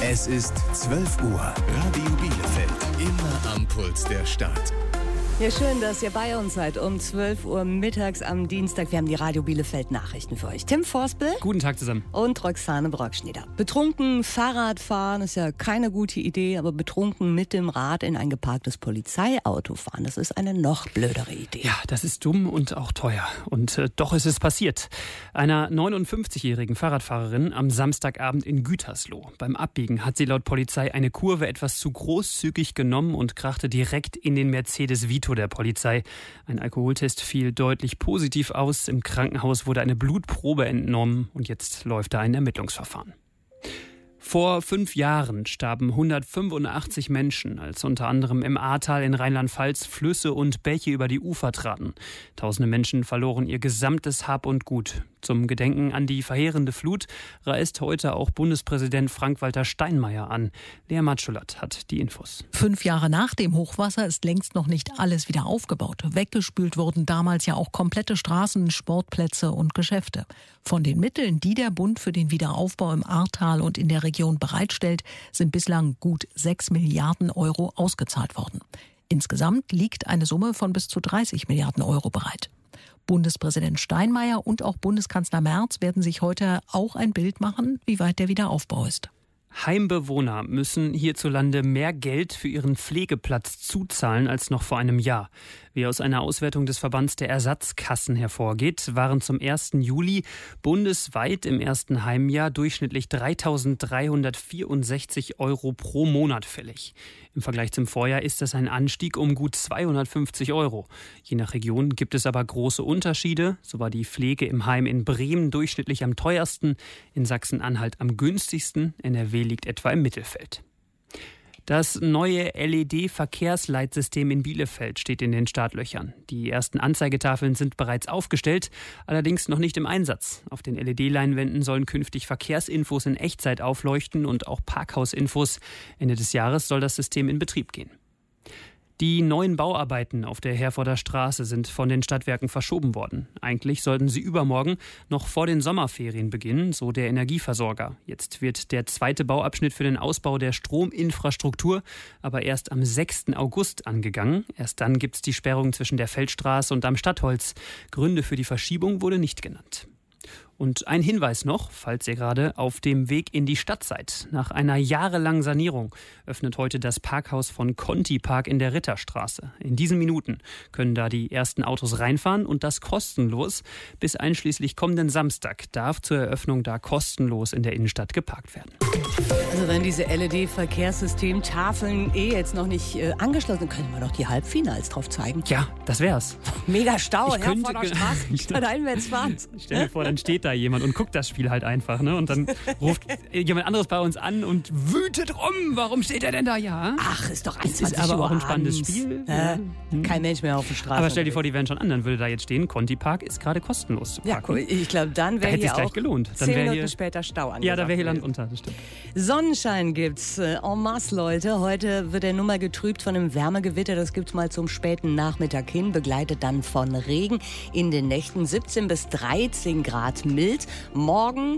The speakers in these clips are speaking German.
Es ist 12 Uhr. Radio Bielefeld. Immer am Puls der Stadt. Ja, schön, dass ihr bei uns seid um 12 Uhr mittags am Dienstag. Wir haben die Radio Bielefeld Nachrichten für euch. Tim Forspel. Guten Tag zusammen. Und Roxane Brockschneider. Betrunken Fahrrad fahren ist ja keine gute Idee, aber betrunken mit dem Rad in ein geparktes Polizeiauto fahren, das ist eine noch blödere Idee. Ja, das ist dumm und auch teuer. Und doch ist es passiert. Einer 59-jährigen Fahrradfahrerin am Samstagabend in Gütersloh. Beim Abbiegen hat sie laut Polizei eine Kurve etwas zu großzügig genommen und krachte direkt in den Mercedes Vito der Polizei. Ein Alkoholtest fiel deutlich positiv aus. Im Krankenhaus wurde eine Blutprobe entnommen und jetzt läuft da ein Ermittlungsverfahren. Vor 5 Jahren starben 185 Menschen, als unter anderem im Ahrtal in Rheinland-Pfalz Flüsse und Bäche über die Ufer traten. Tausende Menschen verloren ihr gesamtes Hab und Gut. Zum Gedenken an die verheerende Flut reist heute auch Bundespräsident Frank-Walter Steinmeier an. Lea Matschulat hat die Infos. 5 Jahre nach dem Hochwasser ist längst noch nicht alles wieder aufgebaut. Weggespült wurden damals ja auch komplette Straßen, Sportplätze und Geschäfte. Von den Mitteln, die der Bund für den Wiederaufbau im Ahrtal und in der Region bereitstellt, sind bislang gut 6 Milliarden Euro ausgezahlt worden. Insgesamt liegt eine Summe von bis zu 30 Milliarden Euro bereit. Bundespräsident Steinmeier und auch Bundeskanzler Merz werden sich heute auch ein Bild machen, wie weit der Wiederaufbau ist. Heimbewohner müssen hierzulande mehr Geld für ihren Pflegeplatz zuzahlen als noch vor einem Jahr. Wie aus einer Auswertung des Verbands der Ersatzkassen hervorgeht, waren zum 1. Juli bundesweit im ersten Heimjahr durchschnittlich 3.364 Euro pro Monat fällig. Im Vergleich zum Vorjahr ist das ein Anstieg um gut 250 Euro. Je nach Region gibt es aber große Unterschiede. So war die Pflege im Heim in Bremen durchschnittlich am teuersten, in Sachsen-Anhalt am günstigsten, NRW liegt etwa im Mittelfeld. Das neue LED-Verkehrsleitsystem in Bielefeld steht in den Startlöchern. Die ersten Anzeigetafeln sind bereits aufgestellt, allerdings noch nicht im Einsatz. Auf den LED-Leinwänden sollen künftig Verkehrsinfos in Echtzeit aufleuchten und auch Parkhausinfos. Ende des Jahres soll das System in Betrieb gehen. Die neuen Bauarbeiten auf der Herforder Straße sind von den Stadtwerken verschoben worden. Eigentlich sollten sie übermorgen noch vor den Sommerferien beginnen, so der Energieversorger. Jetzt wird der zweite Bauabschnitt für den Ausbau der Strominfrastruktur aber erst am 6. August angegangen. Erst dann gibt es die Sperrung zwischen der Feldstraße und am Stadtholz. Gründe für die Verschiebung wurde nicht genannt. Und ein Hinweis noch, falls ihr gerade auf dem Weg in die Stadt seid. Nach einer jahrelangen Sanierung öffnet heute das Parkhaus von Conti Park in der Ritterstraße. In diesen Minuten können da die ersten Autos reinfahren und das kostenlos. Bis einschließlich kommenden Samstag darf zur Eröffnung da kostenlos in der Innenstadt geparkt werden. Also wenn diese LED-Verkehrssystemtafeln jetzt noch nicht angeschlossen sind, können wir doch die Halbfinals drauf zeigen. Ja, das wär's. Mega Stau, Herforder Straße, Stadteinwärtsfahrt. Stell dir vor, dann steht da jemand und guckt das Spiel halt einfach, ne? Und dann ruft jemand anderes bei uns an und wütet rum. Warum steht er denn da? Ja. Ach, ist doch 21 Das ist aber Uhr auch ein spannendes abends. Spiel. Kein Mensch mehr auf der Straße. Aber stell dir vor, die wären schon an. Dann würde da jetzt stehen, Conti Park ist gerade kostenlos zu Ja, parken. cool. Ich glaube, dann Da wäre hätte hier es gleich auch gelohnt. Dann 10 wär Minuten hier, später Stau angesagt. ja, da wäre hier Land gewesen. unter, das stimmt. Sonnenschein gibt's en masse, Leute. Heute wird der Nummer getrübt von einem Wärmegewitter. Das gibt's mal zum späten Nachmittag hin, begleitet dann von Regen. In den Nächten 17 bis 13 Grad mild. Morgen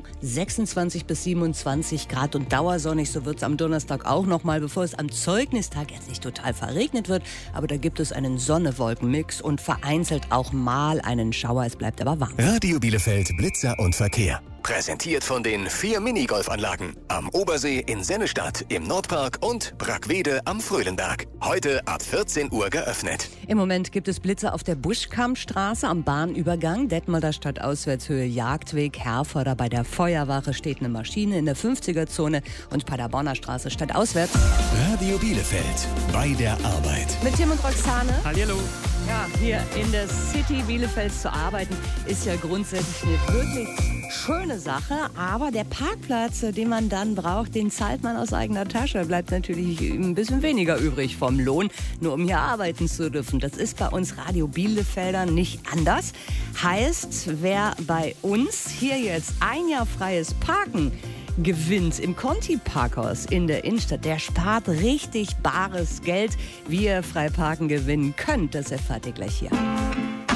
26 bis 27 Grad und dauersonnig. So wird's am Donnerstag auch nochmal, bevor es am Zeugnistag jetzt nicht total verregnet wird. Aber da gibt es einen Sonne-Wolken-Mix und vereinzelt auch mal einen Schauer. Es bleibt aber warm. Radio Bielefeld Blitzer und Verkehr. Präsentiert von den 4 Minigolfanlagen am Obersee in Sennestadt, im Nordpark und Brackwede am Fröhlenberg. Heute ab 14 Uhr geöffnet. Im Moment gibt es Blitze auf der Buschkampstraße am Bahnübergang, Detmolder Stadtauswärtshöhe Jagdweg, Herforder bei der Feuerwache steht eine Maschine in der 50er-Zone und Paderborner Straße stadtauswärts. Radio Bielefeld bei der Arbeit. Mit Tim und Roxane. Hallihallo. Ja, hier in der City Bielefelds zu arbeiten, ist ja grundsätzlich eine wirklich schöne Sache. Aber der Parkplatz, den man dann braucht, den zahlt man aus eigener Tasche. Bleibt natürlich ein bisschen weniger übrig vom Lohn, nur um hier arbeiten zu dürfen. Das ist bei uns Radio Bielefeldern nicht anders. Heißt, wer bei uns hier jetzt ein Jahr freies Parken gewinnt im Conti-Parkhaus in der Innenstadt, der spart richtig bares Geld. Wie ihr frei parken gewinnen könnt, das erfahrt ihr gleich hier.